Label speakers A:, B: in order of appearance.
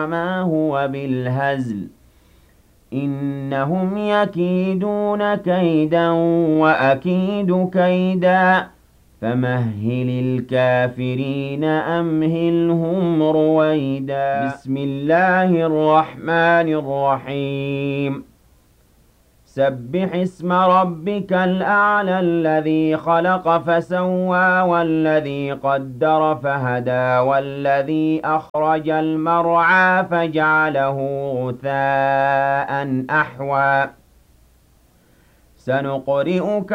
A: ما هو بالهزل إنهم يكيدون كيدا وأكيد كيدا فمهل الكافرين أمهلهم رويدا بسم الله الرحمن الرحيم سبح اسم ربك الأعلى الذي خلق فسوى والذي قدر فهدى والذي أخرج المرعى فجعله غثاء أحوى سنقرئك